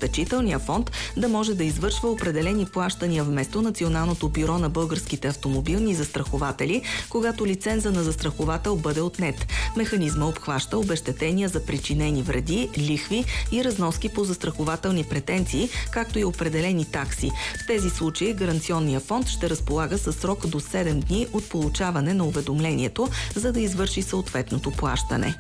обезпечителният фонд да може да извършва определени плащания вместо Националното бюро на българските автомобилни застрахователи, когато лиценза на застраховател бъде отнет. Механизма обхваща обезщетения за причинени вреди, лихви и разноски по застрахователни претенции, както и определени такси. В тези случаи гаранционният фонд ще разполага със срок до 7 дни от получаване на уведомлението, за да извърши съответното плащане.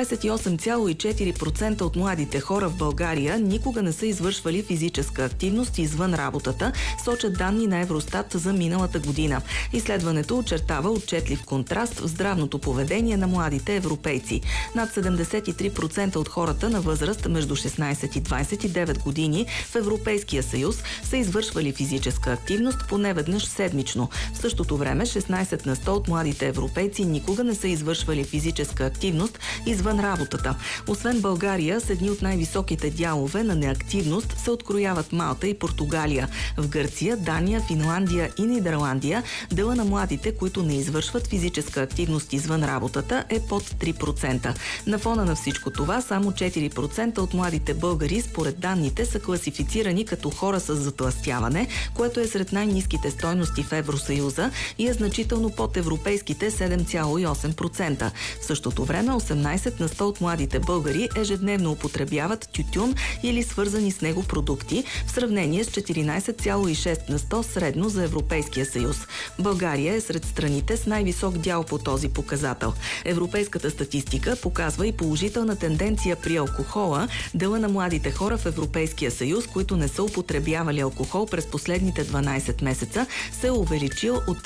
28,4% от младите хора в България никога не са извършвали физическа активност извън работата, сочат данни на Евростат за миналата година. Изследването очертава отчетлив контраст в здравното поведение на младите европейци. Над 73% от хората на възраст между 16 и 29 години в Европейския съюз са извършвали физическа активност поне веднъж седмично. В същото време 16 на 100 от младите европейци никога не са извършвали физическа активност извън работата. Освен България, с едни от най-високите дялове на неактивност се открояват Малта и Португалия. В Гърция, Дания, Финландия и Нидерландия дела на младите, които не извършват физическа активност извън работата, е под 3%. На фона на всичко това, само 4% от младите българи, според данните, са класифицирани като хора с затлъстяване, което е сред най-ниските стойности в Евросъюза и е значително под европейските 7,8%. В същото време 18 на 100 от младите българи ежедневно употребяват тютюн или свързани с него продукти, в сравнение с 14,6 на 100 средно за Европейския съюз. България е сред страните с най-висок дял по този показател. Европейската статистика показва и положителна тенденция при алкохола. Дела на младите хора в Европейския съюз, които не са употребявали алкохол през последните 12 месеца, се е увеличил от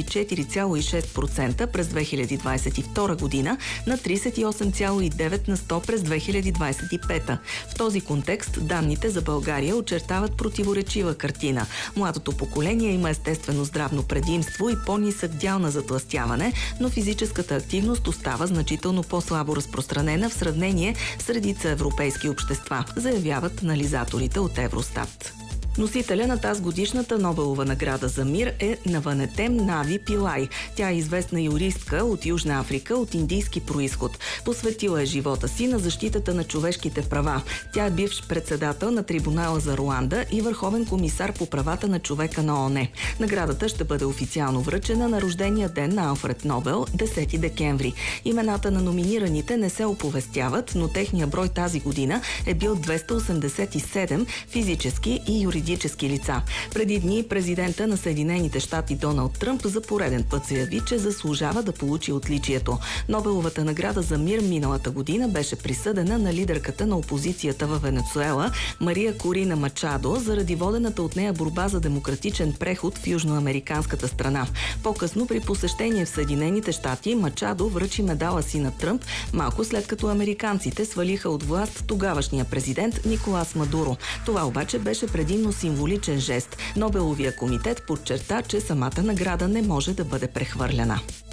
34,6% през 2022 година на 38,9 на 100 през 2025. В този контекст данните за България очертават противоречива картина. Младото поколение има естествено здравно предимство и по-нисък дял на затлъстяване, но физическата активност остава значително по-слабо разпространена в сравнение с редица европейски общества, заявяват анализаторите от Евростат. Носителя на тази годишната Нобелова награда за мир е Наванетем Нави Пилай. Тя е известна юристка от Южна Африка от индийски происход. Посветила е живота си на защитата на човешките права. Тя е бивш председател на Трибунала за Руанда и върховен комисар по правата на човека на ООН. Наградата ще бъде официално връчена на рождения ден на Алфред Нобел, 10 декември. Имената на номинираните не се оповестяват, но техния брой тази година е бил 287 физически и юридически лица. Преди дни президента на Съединените щати Доналд Тръмп за пореден път заяви, че заслужава да получи отличието. Нобеловата награда за мир миналата година беше присъдена на лидерката на опозицията във Венецуела Мария Корина Мачадо заради водената от нея борба за демократичен преход в южноамериканската страна. По-късно при посещение в Съединените щати Мачадо връчи медала си на Тръмп, малко след като американците свалиха от власт тогавашния президент Николас Мадуро. Това обаче беше предимно символичен жест. Нобеловия комитет подчерта, че самата награда не може да бъде прехвърляна.